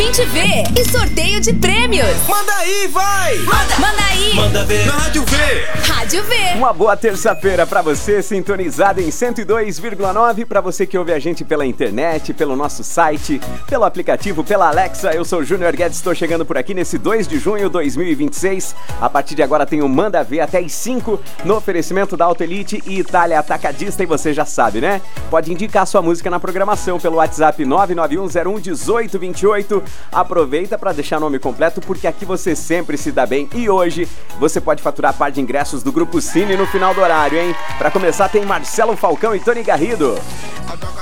20V e sorteio de prêmios. Manda aí, vai! Manda aí! Manda ver! Na Rádio V! Rádio V! Uma boa terça-feira pra você, sintonizada em 102,9. Pra você que ouve a gente pela internet, pelo nosso site, pelo aplicativo, pela Alexa. Eu sou o Júnior Guedes, estou chegando por aqui nesse 2 de junho de 2026. A partir de agora tem o Manda Ver até às 5 no oferecimento da Auto Elite e Itália Atacadista. E você já sabe, né? Pode indicar sua música na programação pelo WhatsApp 991011828. Aproveita para deixar nome completo, porque aqui você sempre se dá bem. E hoje você pode faturar par de ingressos do Grupo Cine no final do horário, hein? Para começar tem Marcelo Falcão e Tony Garrido.